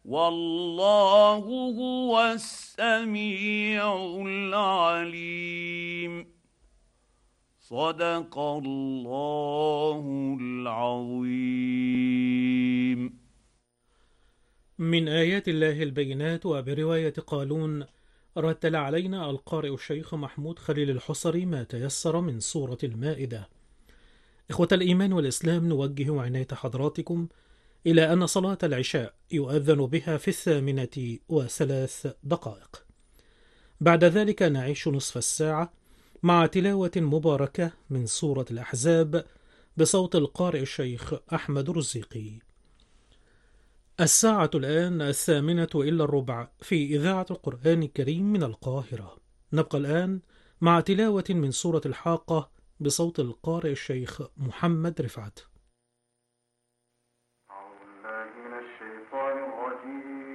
والله هو السميع العليم. صدق الله العظيم. من آيات الله البينات. وبرواية قالون رتل علينا القارئ الشيخ محمود خليل الحصري ما تيسر من سورة المائدة. إخوة الإيمان والإسلام، نوجه عناية حضراتكم إلى أن صلاة العشاء يؤذن بها في 8:03. بعد ذلك نعيش نصف الساعة مع تلاوة مباركة من سورة الأحزاب بصوت القارئ الشيخ أحمد الرزيقي. الساعة الآن 8:08 في إذاعة القرآن الكريم من القاهرة. نبقى الآن مع تلاوة من سورة الحاقة بصوت القارئ الشيخ محمد رفعت. أعوذ بالله من الشيطان الرجيم.